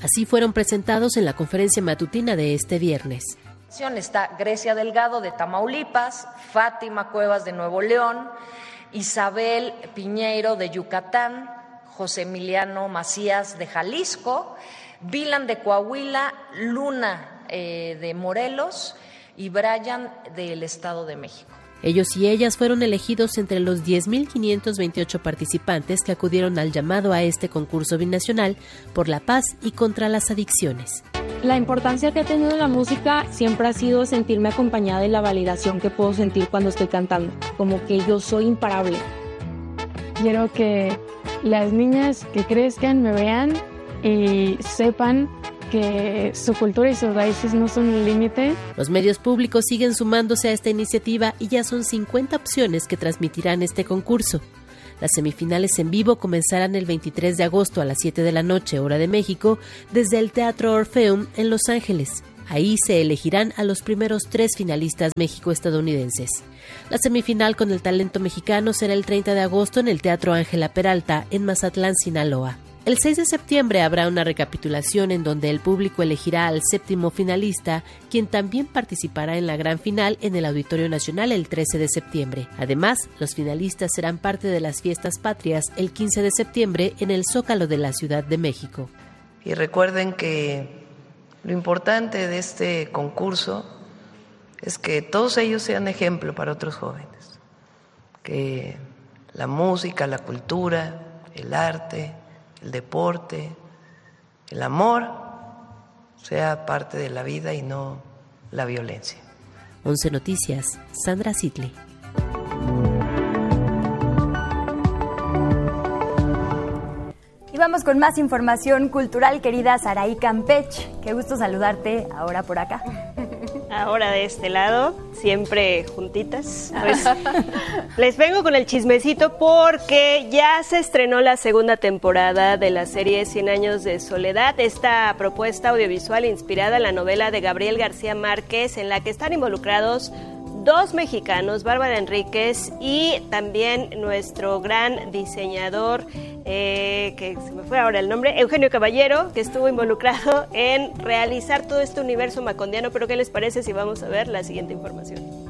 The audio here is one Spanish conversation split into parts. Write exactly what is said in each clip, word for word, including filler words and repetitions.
Así fueron presentados en la conferencia matutina de este viernes. Está Grecia Delgado de Tamaulipas, Fátima Cuevas de Nuevo León, Isabel Piñeiro de Yucatán, José Emiliano Macías de Jalisco, Vilan de Coahuila, Luna eh, de Morelos y Brian del Estado de México. Ellos y ellas fueron elegidos entre los diez mil quinientos veintiocho participantes que acudieron al llamado a este concurso binacional por la paz y contra las adicciones. La importancia que ha tenido la música siempre ha sido sentirme acompañada de la validación que puedo sentir cuando estoy cantando, como que yo soy imparable. Quiero que las niñas que crezcan me vean y sepan que su cultura y sus raíces no son un límite. Los medios públicos siguen sumándose a esta iniciativa y ya son cincuenta opciones que transmitirán este concurso. Las semifinales en vivo comenzarán el veintitrés de agosto a las siete de la noche, hora de México, desde el Teatro Orfeum en Los Ángeles. Ahí se elegirán a los primeros tres finalistas México-estadounidenses. La semifinal con el talento mexicano será el treinta de agosto en el Teatro Ángela Peralta en Mazatlán, Sinaloa. El seis de septiembre habrá una recapitulación en donde el público elegirá al séptimo finalista, quien también participará en la gran final en el Auditorio Nacional el trece de septiembre. Además, los finalistas serán parte de las fiestas patrias el quince de septiembre en el Zócalo de la Ciudad de México. Y recuerden que lo importante de este concurso es que todos ellos sean ejemplo para otros jóvenes, que la música, la cultura, el arte, el deporte, el amor sea parte de la vida y no la violencia. once Noticias, Sandra Sidley. Y vamos con más información cultural, querida Saraí Campech. Qué gusto saludarte ahora por acá. Ahora de este lado, siempre juntitas. Pues les vengo con el chismecito porque ya se estrenó la segunda temporada de la serie Cien años de soledad, esta propuesta audiovisual inspirada en la novela de Gabriel García Márquez, en la que están involucrados dos mexicanos, Bárbara Enríquez y también nuestro gran diseñador, eh, que se me fue ahora el nombre, Eugenio Caballero, que estuvo involucrado en realizar todo este universo macondiano. Pero ¿qué les parece si vamos a ver la siguiente información?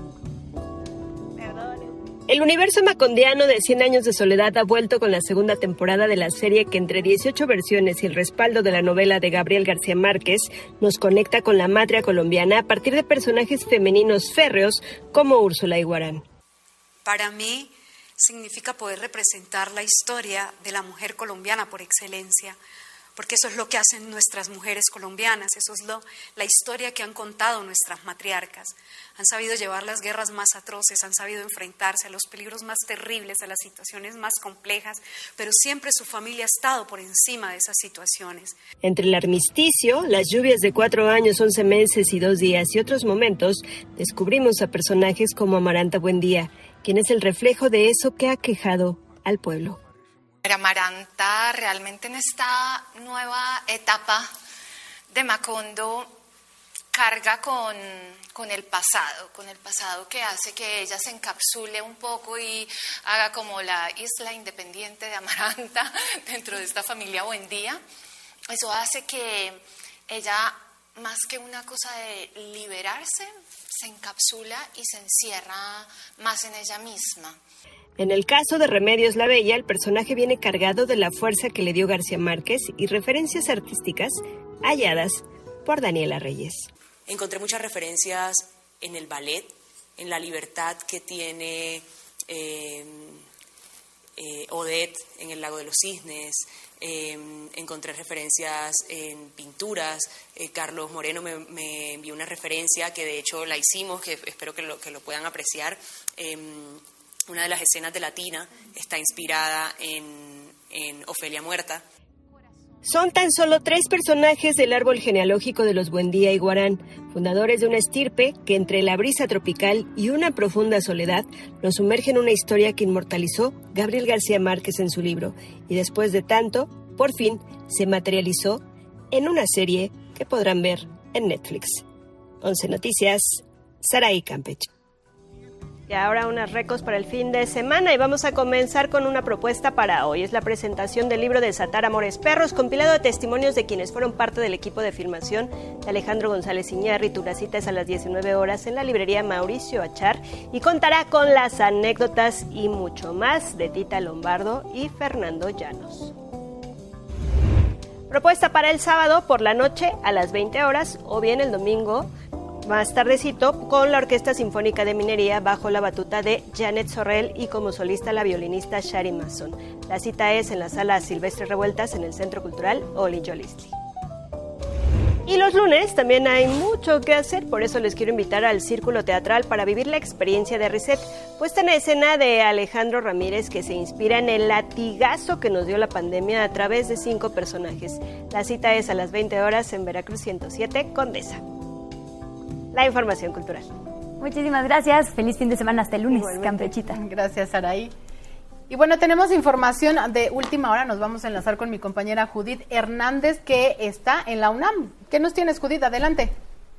El universo macondiano de Cien años de soledad ha vuelto con la segunda temporada de la serie que, entre dieciocho versiones y el respaldo de la novela de Gabriel García Márquez, nos conecta con la matria colombiana a partir de personajes femeninos férreos como Úrsula Iguarán. Para mí significa poder representar la historia de la mujer colombiana por excelencia, porque eso es lo que hacen nuestras mujeres colombianas, eso es lo, la historia que han contado nuestras matriarcas. Han sabido llevar las guerras más atroces, han sabido enfrentarse a los peligros más terribles, a las situaciones más complejas, pero siempre su familia ha estado por encima de esas situaciones. Entre el armisticio, las lluvias de cuatro años, once meses y dos días y otros momentos, descubrimos a personajes como Amaranta Buendía, quien es el reflejo de eso que ha aquejado al pueblo. Amaranta realmente en esta nueva etapa de Macondo carga con, con el pasado, con el pasado que hace que ella se encapsule un poco y haga como la isla independiente de Amaranta dentro de esta familia Buendía. Eso hace que ella, más que una cosa de liberarse, se encapsula y se encierra más en ella misma. En el caso de Remedios la Bella, el personaje viene cargado de la fuerza que le dio García Márquez y referencias artísticas halladas por Daniela Reyes. Encontré muchas referencias en el ballet, en la libertad que tiene eh, eh, Odette en El lago de los cisnes. Eh, encontré referencias en pinturas. eh, Carlos Moreno me, me envió una referencia que de hecho la hicimos, que espero que lo, que lo puedan apreciar. Eh, una de las escenas de Latina está inspirada en, en Ofelia Muerta. Son tan solo tres personajes del árbol genealógico de los Buendía y Guarán, fundadores de una estirpe que entre la brisa tropical y una profunda soledad nos sumerge en una historia que inmortalizó Gabriel García Márquez en su libro y después de tanto, por fin, se materializó en una serie que podrán ver en Netflix. once Noticias, Saraí Campech. Y ahora unas recos para el fin de semana y vamos a comenzar con una propuesta para hoy. Es la presentación del libro Desatar Amores Perros, compilado de testimonios de quienes fueron parte del equipo de filmación de Alejandro González Iñárritu. La cita es a las diecinueve horas en la librería Mauricio Achar y contará con las anécdotas y mucho más de Tita Lombardo y Fernando Llanos. Propuesta para el sábado por la noche a las veinte horas o bien el domingo más tardecito con la Orquesta Sinfónica de Minería bajo la batuta de Janet Sorrell y como solista la violinista Shari Mason. La cita es en la Sala Silvestre Revueltas en el Centro Cultural Oli Yolistli. Y los lunes también hay mucho que hacer, por eso les quiero invitar al Círculo Teatral para vivir la experiencia de Reset, puesta en escena de Alejandro Ramírez que se inspira en el latigazo que nos dio la pandemia a través de cinco personajes. La cita es a las veinte horas en Veracruz ciento siete, Condesa. La información cultural. Muchísimas gracias, feliz fin de semana, hasta el lunes, Igualmente. Campechita. Gracias, Saraí. Y bueno, tenemos información de última hora, nos vamos a enlazar con mi compañera Judith Hernández, que está en la UNAM. ¿Qué nos tienes, Judith? Adelante.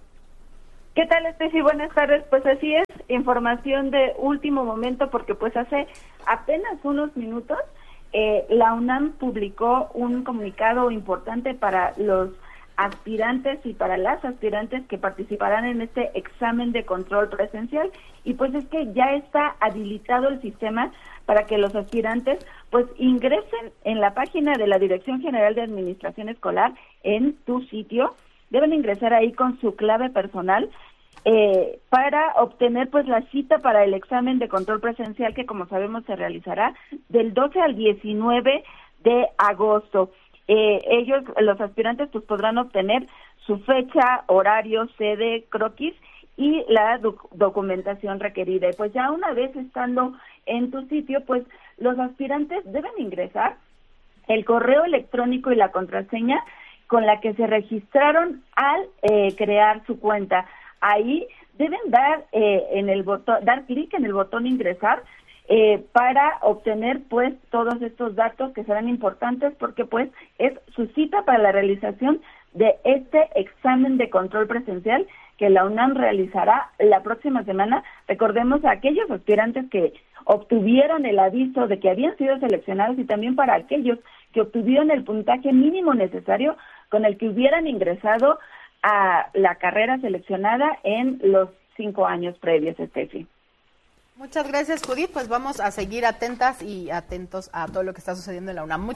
¿Qué tal, Steffi? Buenas tardes. Pues así es, información de último momento, porque pues hace apenas unos minutos eh, la UNAM publicó un comunicado importante para los aspirantes y para las aspirantes que participarán en este examen de control presencial, y pues es que ya está habilitado el sistema para que los aspirantes pues ingresen en la página de la Dirección General de Administración Escolar en tu sitio. Deben ingresar ahí con su clave personal eh, para obtener pues la cita para el examen de control presencial, que como sabemos se realizará del doce al diecinueve de agosto. Eh, ellos, los aspirantes, pues podrán obtener su fecha, horario, sede, croquis y la doc- documentación requerida. Y pues ya una vez estando en tu sitio, pues los aspirantes deben ingresar el correo electrónico y la contraseña con la que se registraron al eh, crear su cuenta. Ahí deben dar eh, en el botón, dar clic en el botón ingresar eh, para obtener pues todos estos datos que serán importantes, porque pues es su cita para la realización de este examen de control presencial que la UNAM realizará la próxima semana. Recordemos a aquellos aspirantes que obtuvieron el aviso de que habían sido seleccionados y también para aquellos que obtuvieron el puntaje mínimo necesario con el que hubieran ingresado a la carrera seleccionada en los cinco años previos, Steffi. Muchas gracias, Judith. Pues vamos a seguir atentas y atentos a todo lo que está sucediendo en la UNAM. Muy...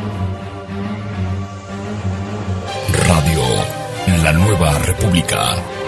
Radio La Nueva República.